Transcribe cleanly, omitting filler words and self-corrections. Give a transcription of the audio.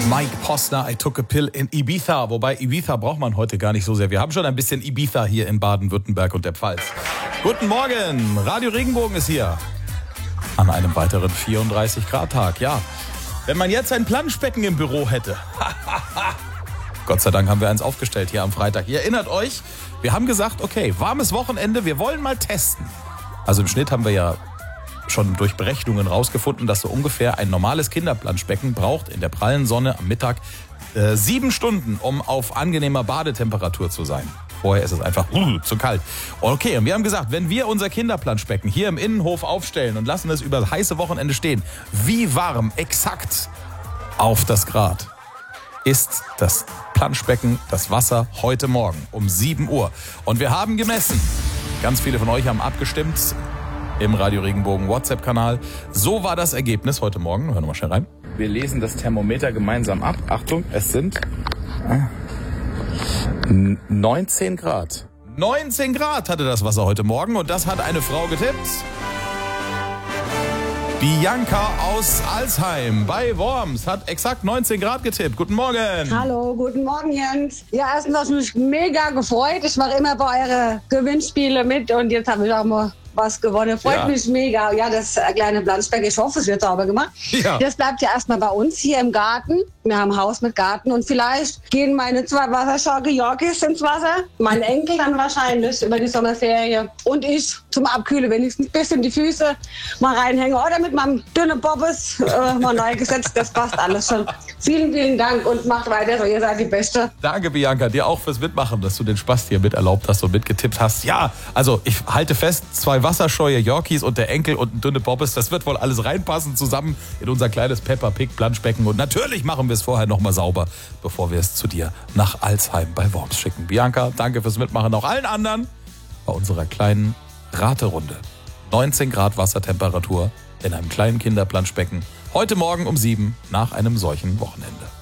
Mike Posner, I took a pill in Ibiza. Wobei Ibiza braucht man heute gar nicht so sehr. Wir haben schon ein bisschen Ibiza hier in Baden-Württemberg und der Pfalz. Guten Morgen, Radio Regenbogen ist hier. An einem weiteren 34-Grad-Tag, ja. Wenn man jetzt ein Planschbecken im Büro hätte. Gott sei Dank haben wir eins aufgestellt hier am Freitag. Ihr erinnert euch, wir haben gesagt, okay, warmes Wochenende, wir wollen mal testen. Also im Schnitt haben wir ja schon durch Berechnungen rausgefunden, dass so ungefähr ein normales Kinderplanschbecken braucht in der prallen Sonne am Mittag 7 Stunden, um auf angenehmer Badetemperatur zu sein. Vorher ist es einfach zu kalt. Okay, und wir haben gesagt, wenn wir unser Kinderplanschbecken hier im Innenhof aufstellen und lassen es über das heiße Wochenende stehen, wie warm exakt auf das Grad ist das Planschbecken, das Wasser heute Morgen um 7 Uhr. Und wir haben gemessen. Ganz viele von euch haben abgestimmt im Radio Regenbogen WhatsApp-Kanal. So war das Ergebnis heute Morgen. Hören wir mal schnell rein. Wir lesen das Thermometer gemeinsam ab. Achtung, es sind 19 Grad. 19 Grad hatte das Wasser heute Morgen und das hat eine Frau getippt. Bianca aus Alsheim bei Worms hat exakt 19 Grad getippt. Guten Morgen. Hallo, guten Morgen, Jens. Ja, erstens habe ich mich mega gefreut. Ich mache immer bei euren Gewinnspielen mit und jetzt habe ich auch mal was gewonnen. Freut mich mega. Ja, das kleine Planschbecken, ich hoffe, es wird sauber gemacht. Ja. Das bleibt ja erstmal bei uns hier im Garten. Wir haben ein Haus mit Garten und vielleicht gehen meine 2 Wasserschaukel Yorkies ins Wasser. Mein Enkel dann wahrscheinlich über die Sommerferien. Und ich zum Abkühlen wenigstens ein bisschen die Füße mal reinhänge. Oder mit meinem dünnen Bobbes mal neu gesetzt. Das passt alles schon. Vielen, vielen Dank und macht weiter so. Ihr seid die Beste. Danke, Bianca. Dir auch fürs Mitmachen, dass du den Spaß hier mit erlaubt hast und mitgetippt hast. Ja, also ich halte fest, 2 wasserscheue Yorkies und der Enkel und ein dünne Bobbes, das wird wohl alles reinpassen zusammen in unser kleines Peppa Pig Planschbecken. Und natürlich machen wir es vorher nochmal sauber, bevor wir es zu dir nach Alsheim bei Worms schicken. Bianca, danke fürs Mitmachen. Auch allen anderen bei unserer kleinen Raterunde. 19 Grad Wassertemperatur in einem kleinen Kinderplanschbecken. Heute Morgen um 7 nach einem solchen Wochenende.